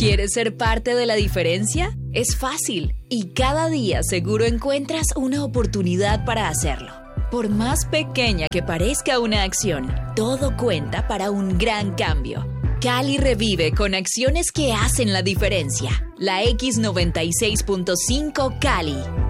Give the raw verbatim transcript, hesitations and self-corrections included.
¿Quieres ser parte de la diferencia? Es fácil y cada día seguro encuentras una oportunidad para hacerlo. Por más pequeña que parezca una acción, todo cuenta para un gran cambio. Cali revive con acciones que hacen la diferencia. La X noventa y seis punto cinco Cali.